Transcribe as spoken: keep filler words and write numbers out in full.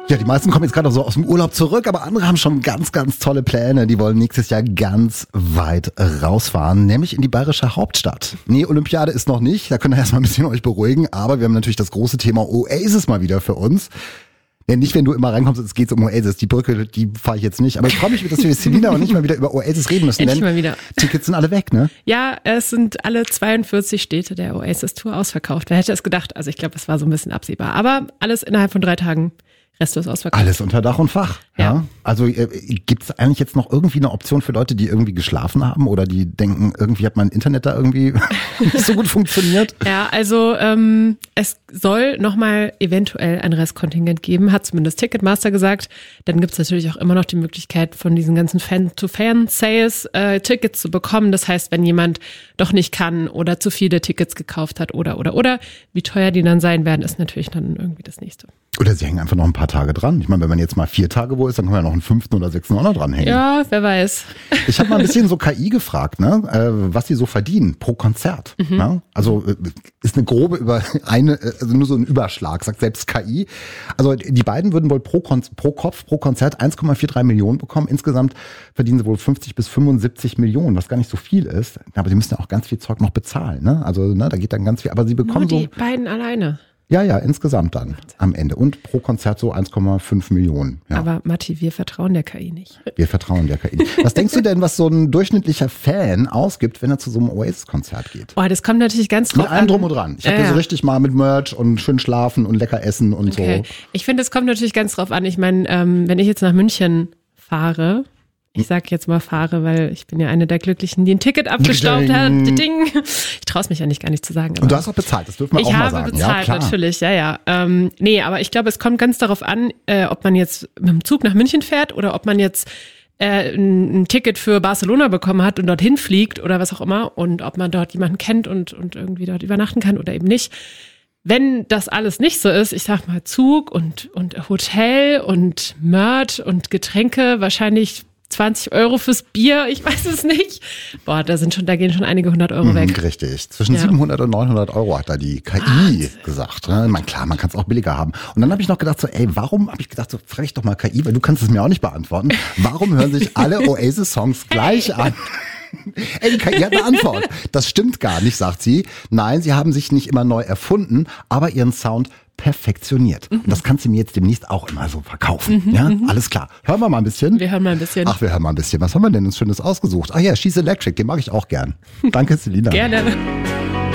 Ja, die meisten kommen jetzt gerade so aus dem Urlaub zurück, aber andere haben schon ganz, ganz tolle Pläne. Die wollen nächstes Jahr ganz weit rausfahren, nämlich in die bayerische Hauptstadt. Nee, Olympiade ist noch nicht, da könnt ihr erstmal ein bisschen euch beruhigen, aber wir haben natürlich das große Thema Oasis mal wieder für uns. Denn nicht, wenn du immer reinkommst, es geht um Oasis. Die Brücke, die fahre ich jetzt nicht. Aber ich freue mich, dass wir mit Selina und nicht mal wieder über Oasis reden müssen. Endlich denn mal wieder. Tickets sind alle weg, ne? Ja, es sind alle zweiundvierzig Städte der Oasis-Tour ausverkauft. Wer hätte es gedacht? Also ich glaube, das war so ein bisschen absehbar. Aber alles innerhalb von drei Tagen. Restlos ausverkauft. Alles unter Dach und Fach. Ja. ja. Also äh, gibt es eigentlich jetzt noch irgendwie eine Option für Leute, die irgendwie geschlafen haben oder die denken, irgendwie hat mein Internet da irgendwie nicht so gut funktioniert? Ja, also ähm, es soll nochmal eventuell ein Restkontingent geben, hat zumindest Ticketmaster gesagt. Dann gibt es natürlich auch immer noch die Möglichkeit, von diesen ganzen Fan-to-Fan-Sales äh, Tickets zu bekommen. Das heißt, wenn jemand doch nicht kann oder zu viele Tickets gekauft hat oder, oder, oder, wie teuer die dann sein werden, ist natürlich dann irgendwie das Nächste. Oder sie hängen einfach noch ein paar Tage dran. Ich meine, wenn man jetzt mal vier Tage wo ist, dann kann man ja noch einen fünften oder sechsten auch noch dranhängen. Ja, wer weiß. Ich habe mal ein bisschen so K I gefragt, ne, äh, was die so verdienen pro Konzert. Mhm. Ne? Also äh, ist eine grobe über eine, also nur so ein Überschlag, sagt selbst K I. Also die beiden würden wohl pro, Kon- pro Kopf, pro Konzert eins Komma drei vier Millionen bekommen. Insgesamt verdienen sie wohl fünfzig bis fünfundsiebzig Millionen, was gar nicht so viel ist. Aber sie müssen ja auch ganz viel Zeug noch bezahlen. Ne? Also ne, da geht dann ganz viel. Aber sie bekommen nur die so beiden alleine. Ja, ja, insgesamt dann am Ende. Und pro Konzert so eins Komma fünf Millionen. Ja. Aber Matti, wir vertrauen der K I nicht. Wir vertrauen der K I. Was denkst du denn, was so ein durchschnittlicher Fan ausgibt, wenn er zu so einem Oasis-Konzert geht? Boah, das kommt natürlich ganz drauf Mit allem drum und dran. Ich habe ja, ja so ja. richtig mal mit Merch und schön schlafen und lecker essen und okay. so. Ich finde, es kommt natürlich ganz drauf an. Ich meine, ähm, wenn ich jetzt nach München fahre, ich sag jetzt mal fahre, weil ich bin ja eine der Glücklichen, die ein Ticket abgestaubt hat. Ding. Ich traue es mich eigentlich gar nicht zu sagen. Und du hast auch bezahlt, das dürfen wir auch mal sagen. Ich habe bezahlt, ja, natürlich, ja, ja. Ähm, nee, aber ich glaube, es kommt ganz darauf an, äh, ob man jetzt mit dem Zug nach München fährt oder ob man jetzt äh, ein, ein Ticket für Barcelona bekommen hat und dorthin fliegt oder was auch immer und ob man dort jemanden kennt und, und irgendwie dort übernachten kann oder eben nicht. Wenn das alles nicht so ist, ich sag mal Zug und, und Hotel und Merch und Getränke, wahrscheinlich zwanzig Euro fürs Bier, ich weiß es nicht. Boah, da sind schon, da gehen schon einige hundert Euro weg. Mhm, richtig. Zwischen ja. siebenhundert und neunhundert Euro hat da die K I What? gesagt. Ne? Man, klar, man kann es auch billiger haben. Und dann habe ich noch gedacht so, ey, warum, habe ich gedacht so, frag ich doch mal K I, weil du kannst es mir auch nicht beantworten. Warum hören sich alle Oasis-Songs gleich an? Ey, die K I hat eine Antwort. Das stimmt gar nicht, sagt sie. Nein, sie haben sich nicht immer neu erfunden, aber ihren Sound perfektioniert. Mhm. Und das kannst du mir jetzt demnächst auch immer so verkaufen. Mhm, ja, mhm. Alles klar. Hören wir mal ein bisschen. Wir hören mal ein bisschen. Ach, wir hören mal ein bisschen. Was haben wir denn uns Schönes ausgesucht? Ach ja, She's Electric, den mag ich auch gern. Danke, Selina. Gerne.